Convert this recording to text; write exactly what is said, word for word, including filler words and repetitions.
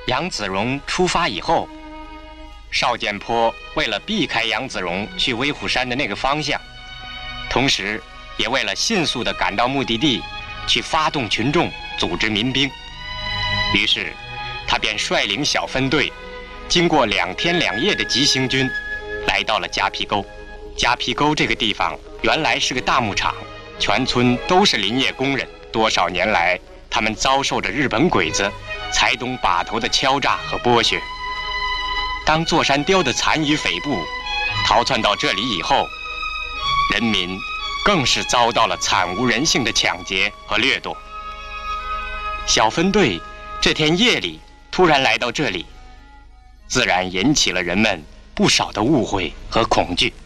杨子荣出发以后，邵建坡为了避开杨子荣去威虎山的那个方向，同时也为了迅速地赶到目的地，去发动群众，组织民兵。于是，他便率领小分队，经过两天两夜的急行军，来到了夹皮沟。夹皮沟这个地方原来是个大牧场，全村都是林业工人。多少年来，他们遭受着日本鬼子财东把头的敲诈和剥削。当座山雕的残余匪部逃窜到这里以后，人民更是遭到了惨无人性的抢劫和掠夺。小分队这天夜里突然来到这里，自然引起了人们不少的误会和恐惧。